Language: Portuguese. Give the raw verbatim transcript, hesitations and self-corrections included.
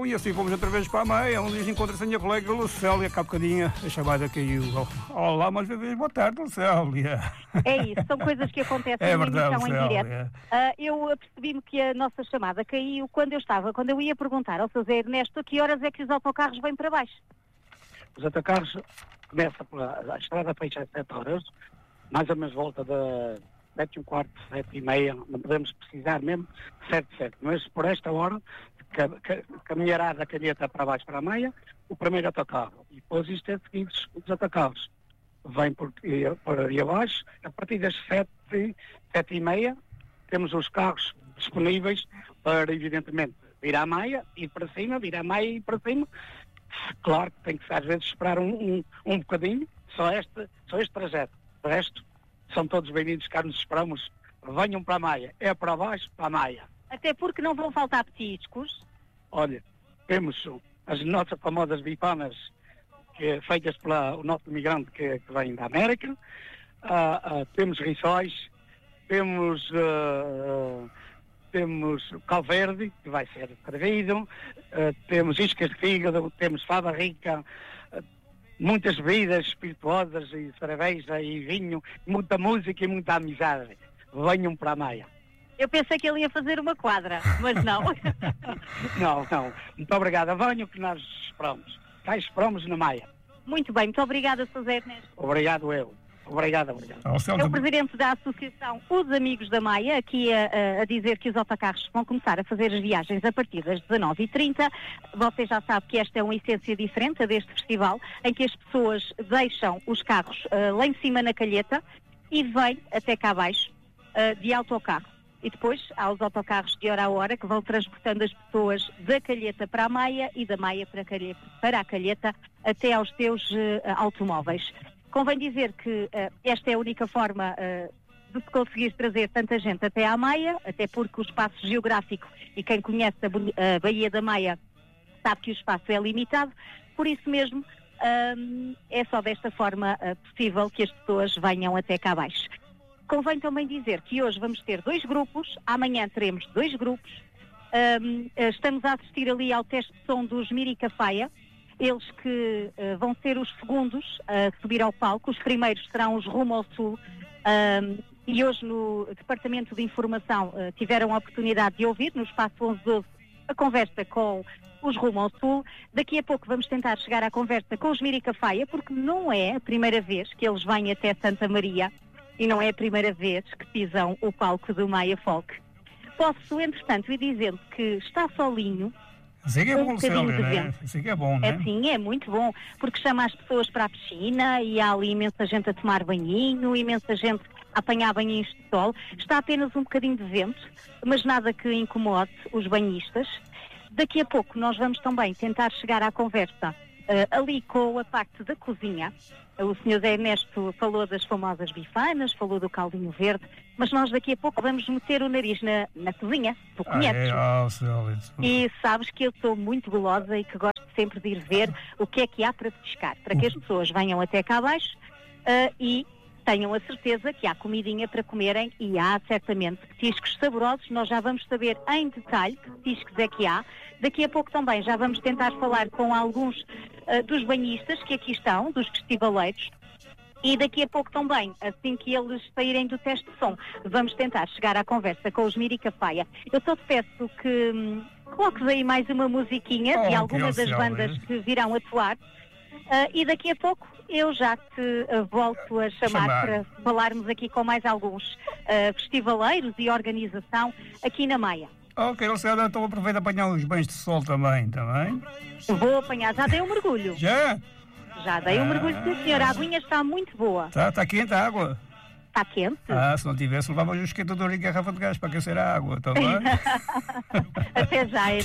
e assim fomos outra vez para a meia, onde encontra-se a minha colega Lucélia, cá bocadinha, a chamada caiu. Olá, mais uma vez, boa tarde, Lucélia. É isso, são coisas que acontecem É na verdade, emissão em Lucélia. direto. Uh, eu apercebi-me que a nossa chamada caiu quando eu estava, quando eu ia perguntar ao seu Zé Ernesto a que horas é que os autocarros vêm para baixo. Os autocarros começam pela a estrada fecha às sete horas, mais ou menos volta de sete e um quarto, sete e meia, não podemos precisar mesmo, sete, sete. Mas por esta hora, ca, ca, caminhará da Calheta para baixo para a meia, o primeiro autocarro. E depois isto é seguinte, os autocarros vêm por, por aí abaixo, a partir das sete, sete e meia, temos os carros disponíveis para, evidentemente, vir à meia, ir para cima, vir à meia e ir para cima. Claro que tem que às vezes esperar um, um, um bocadinho, só este, só este trajeto. O resto, são todos bem-vindos, cá nos esperamos, venham para a meia, é para baixo, para a meia. Até porque não vão faltar petiscos. Olha, temos as nossas famosas bifanas, que, feitas pelo nosso imigrante que, que vem da América, uh, uh, temos rissóis, temos... Uh, uh, temos calverde, que vai ser servido, uh, temos iscas de fígado, temos fava rica, uh, muitas bebidas espirituosas e cerveja e vinho, muita música e muita amizade. Venham para a meia. Eu pensei que ele ia fazer uma quadra, mas não. Não, não. Muito obrigada. Venham que nós esperamos. Cá esperamos na meia. Muito bem, muito obrigada, seu Zé Ernesto. Obrigado eu. Obrigado, obrigado. É o presidente da Associação Os Amigos da Meia, aqui a, a dizer que os autocarros vão começar a fazer as viagens a partir das dezanove e trinta. Você já sabe que esta é uma essência diferente deste festival, em que as pessoas deixam os carros uh, lá em cima na calheta e vêm até cá abaixo uh, de autocarro. E depois há os autocarros de hora a hora que vão transportando as pessoas da calheta para a meia e da meia para a calheta, para a calheta até aos seus uh, automóveis. Convém dizer que uh, esta é a única forma uh, de se conseguir trazer tanta gente até à Meia, até porque o espaço geográfico, e quem conhece a, a Baía da Meia sabe que o espaço é limitado, por isso mesmo um, é só desta forma uh, possível que as pessoas venham até cá abaixo. Convém também dizer que hoje vamos ter dois grupos, amanhã teremos dois grupos, um, estamos a assistir ali ao teste de som dos Miricafaia. Eles que uh, vão ser os segundos a subir ao palco, os primeiros serão os Rumo ao Sul, um, e hoje no Departamento de Informação uh, tiveram a oportunidade de ouvir, no Espaço onze doze, a conversa com os Rumo ao Sul. Daqui a pouco vamos tentar chegar à conversa com os Miricafaia, porque não é a primeira vez que eles vêm até Santa Maria, e não é a primeira vez que pisam o palco do Maia Folk. Posso, entretanto, ir dizendo que está solinho. Assim que é um bom, Lucélia, né? Assim que é bom, né? É sim, é muito bom, porque chama as pessoas para a piscina e há ali imensa gente a tomar banhinho, imensa gente a apanhar banhinhos de sol. Está apenas um bocadinho de vento, mas nada que incomode os banhistas. Daqui a pouco nós vamos também tentar chegar à conversa uh, ali com a parte da cozinha. O senhor Zé Ernesto falou das famosas bifanas, falou do caldinho verde, mas nós daqui a pouco vamos meter o nariz na, na cozinha. Tu conheces? Ah, é, oh, Célia. E sabes que eu sou muito gulosa e que gosto sempre de ir ver o que é que há para pescar, para que as pessoas venham até cá abaixo uh, e tenham a certeza que há comidinha para comerem, e há certamente petiscos saborosos. Nós já vamos saber em detalhe que petiscos é que há. Daqui a pouco também já vamos tentar falar com alguns uh, dos banhistas que aqui estão, dos festivaleiros. E daqui a pouco também, assim que eles saírem do teste de som, vamos tentar chegar à conversa com os Miricafaia. Eu só te peço que hum, coloques aí mais uma musiquinha oh, de alguma das bandas é? que virão atuar. Uh, e daqui a pouco eu já te uh, volto a chamar, chamar para falarmos aqui com mais alguns uh, festivaleiros e organização aqui na Meia. Ok, Lucélia, então aproveita a apanhar os banhos de sol também, também. Vou apanhar, já dei um mergulho. Já? Já dei um ah. mergulho, sim senhor, a aguinha está muito boa. Está tá quente a água? Está quente? Ah, se não tivesse, levava um esquentador e garrafa de gás para aquecer a água, está bem? Até já,